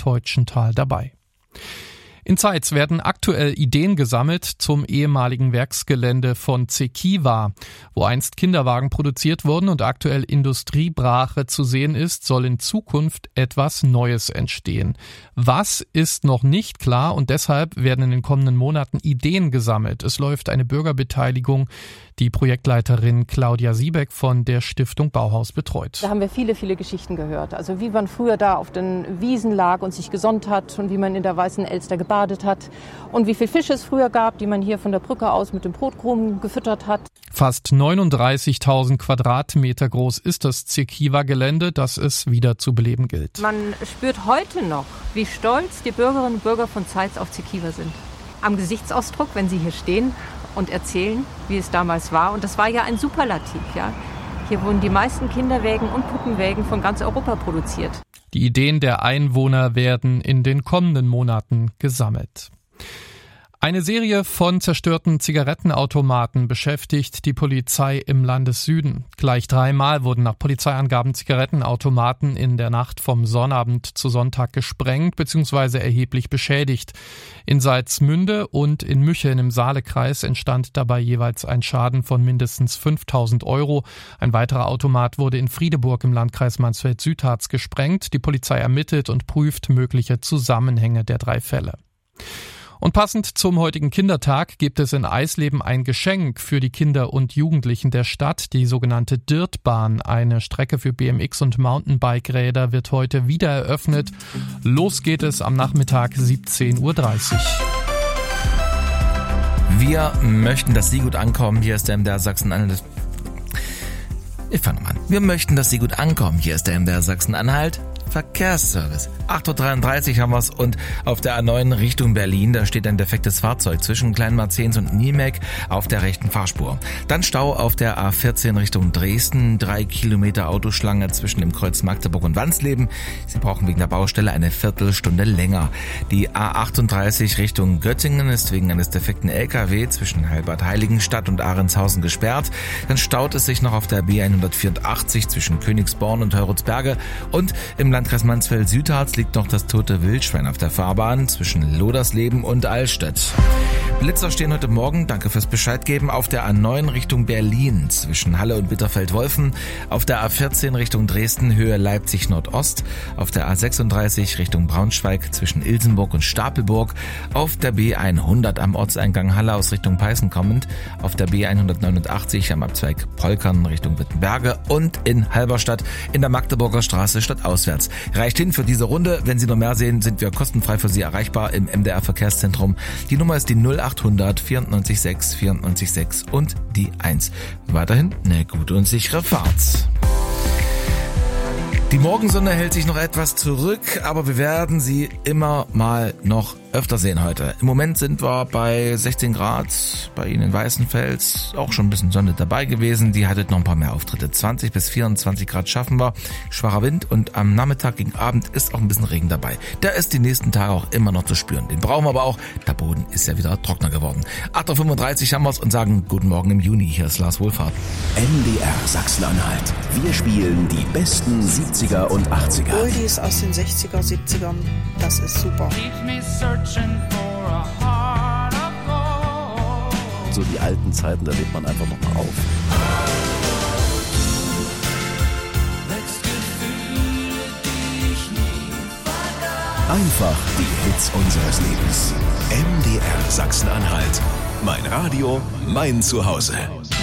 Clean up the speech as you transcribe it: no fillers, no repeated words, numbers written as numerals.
Teutschental dabei. In Zeitz werden aktuell Ideen gesammelt zum ehemaligen Werksgelände von Zekiwa. Wo einst Kinderwagen produziert wurden und aktuell Industriebrache zu sehen ist, soll in Zukunft etwas Neues entstehen. Was ist noch nicht klar und deshalb werden in den kommenden Monaten Ideen gesammelt. Es läuft eine Bürgerbeteiligung, die Projektleiterin Claudia Siebeck von der Stiftung Bauhaus betreut. Da haben wir viele, viele Geschichten gehört. Also wie man früher da auf den Wiesen lag und sich gesonnt hat und wie man in der Weißen Elster gebadet hat und wie viel Fische es früher gab, die man hier von der Brücke aus mit dem Brotkrumen gefüttert hat. Fast 39.000 Quadratmeter groß ist das Zekiwa-Gelände, das es wieder zu beleben gilt. Man spürt heute noch, wie stolz die Bürgerinnen und Bürger von Zeitz auf Zekiwa sind. Am Gesichtsausdruck, wenn sie hier stehen und erzählen, wie es damals war. Und das war ja ein Superlativ, ja. Hier wurden die meisten Kinderwägen und Puppenwägen von ganz Europa produziert. Die Ideen der Einwohner werden in den kommenden Monaten gesammelt. Eine Serie von zerstörten Zigarettenautomaten beschäftigt die Polizei im Landessüden. Gleich 3-mal wurden nach Polizeiangaben Zigarettenautomaten in der Nacht vom Sonnabend zu Sonntag gesprengt bzw. erheblich beschädigt. In Salzmünde und in Mücheln im Saalekreis entstand dabei jeweils ein Schaden von mindestens 5.000 €. Ein weiterer Automat wurde in Friedeburg im Landkreis Mansfeld-Südharz gesprengt. Die Polizei ermittelt und prüft mögliche Zusammenhänge der 3 Fälle. Und passend zum heutigen Kindertag gibt es in Eisleben ein Geschenk für die Kinder und Jugendlichen der Stadt. Die sogenannte Dirtbahn, eine Strecke für BMX- und Mountainbike-Räder, wird heute wieder eröffnet. Los geht es am Nachmittag 17.30 Uhr. Wir möchten, dass Sie gut ankommen. Hier ist der MDR Sachsen-Anhalt. Ich fange mal an. Wir möchten, dass Sie gut ankommen. Hier ist der MDR Sachsen-Anhalt Verkehrsservice. 8.33 Uhr haben wir es und auf der A9 Richtung Berlin, da steht ein defektes Fahrzeug zwischen Kleinmarzens und Niemek auf der rechten Fahrspur. Dann Stau auf der A14 Richtung Dresden, 3 Kilometer Autoschlange zwischen dem Kreuz Magdeburg und Wansleben. Sie brauchen wegen der Baustelle eine Viertelstunde länger. Die A38 Richtung Göttingen ist wegen eines defekten LKW zwischen Heilbad-Heiligenstadt und Ahrendshausen gesperrt. Dann staut es sich noch auf der B184 zwischen Königsborn und Heuritzberge und im Landkreis Mansfeld-Südharz liegt noch das tote Wildschwein auf der Fahrbahn zwischen Lodersleben und Allstedt. Blitzer stehen heute Morgen, danke fürs Bescheid geben, auf der A9 Richtung Berlin zwischen Halle und Bitterfeld-Wolfen, auf der A14 Richtung Dresden Höhe Leipzig-Nordost, auf der A36 Richtung Braunschweig zwischen Ilsenburg und Stapelburg, auf der B100 am Ortseingang Halle aus Richtung Peißen kommend, auf der B189 am Abzweig Polkern Richtung Wittenberge und in Halberstadt in der Magdeburger Straße stadtauswärts. Reicht hin für diese Runde. Wenn Sie noch mehr sehen, sind wir kostenfrei für Sie erreichbar im MDR Verkehrszentrum. Die Nummer ist die 0800 94 6 94 6 und die 1. Weiterhin eine gute und sichere Fahrt. Die Morgensonne hält sich noch etwas zurück, aber wir werden sie immer mal noch öfter sehen heute. Im Moment sind wir bei 16 Grad, bei Ihnen in Weißenfels auch schon ein bisschen Sonne dabei gewesen. Die hattet noch ein paar mehr Auftritte. 20 bis 24 Grad schaffen wir. Schwacher Wind und am Nachmittag gegen Abend ist auch ein bisschen Regen dabei. Der ist die nächsten Tage auch immer noch zu spüren. Den brauchen wir aber auch. Der Boden ist ja wieder trockener geworden. 8.35 Uhr haben wir es und sagen guten Morgen im Juni. Hier ist Lars Wohlfahrt. MDR Sachsen-Anhalt. Wir spielen die besten 70er und 80er. Oldies aus den 60er, 70ern. Das ist super. So die alten Zeiten, da lebt man einfach noch mal auf. Einfach die Hits unseres Lebens. MDR Sachsen-Anhalt. Mein Radio, mein Zuhause.